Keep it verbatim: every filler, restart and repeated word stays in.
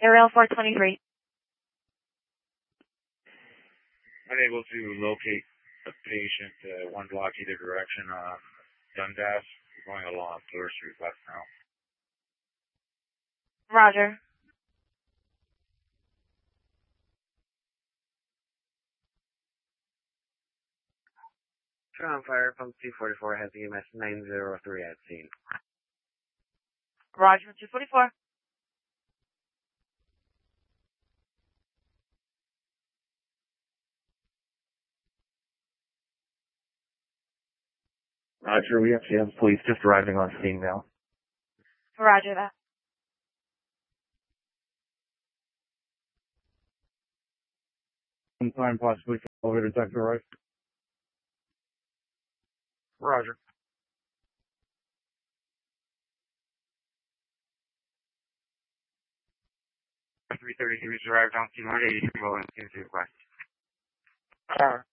Ariel four twenty-three. Unable to locate the patient uh, one block either direction on Dundas. We're going along Bloor Street West now. Roger. Strong Fire, Pump two forty-four has E M S nine zero three at scene. Roger, two forty-four. Roger, we actually have police just arriving on scene now. Roger that. Sometime possibly elevator detector, right? Roger. three thirty-three is arrived on scene one eighty-three, well, into request. Sure.